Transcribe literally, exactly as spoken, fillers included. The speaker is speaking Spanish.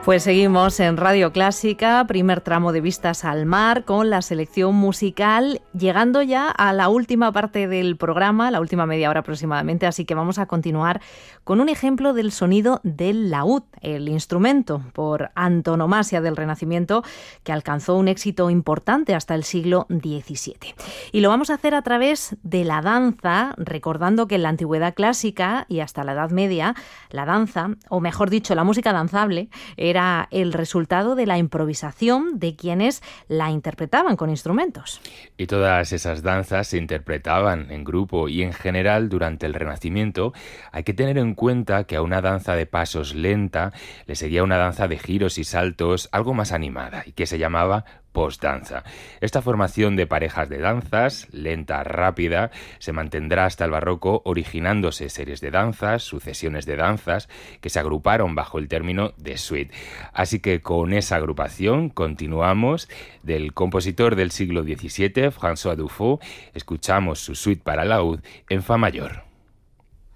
Pues seguimos en Radio Clásica, primer tramo de Vistas al Mar, con la selección musical, llegando ya a la última parte del programa, la última media hora aproximadamente, así que vamos a continuar con un ejemplo del sonido del laúd, el instrumento por antonomasia del Renacimiento que alcanzó un éxito importante hasta el siglo diecisiete. Y lo vamos a hacer a través de la danza, recordando que en la antigüedad clásica y hasta la Edad Media, la danza, o mejor dicho, la música danzable, era el resultado de la improvisación de quienes la interpretaban con instrumentos. Y todas esas danzas se interpretaban en grupo y en general durante el Renacimiento. Hay que tener en cuenta que a una danza de pasos lenta le seguía una danza de giros y saltos algo más animada y que se llamaba postdanza. Esta formación de parejas de danzas, lenta, rápida, se mantendrá hasta el barroco, originándose series de danzas, sucesiones de danzas, que se agruparon bajo el término de suite. Así que con esa agrupación continuamos. Del compositor del siglo diecisiete, François Dufaux, escuchamos su suite para laúd en fa mayor.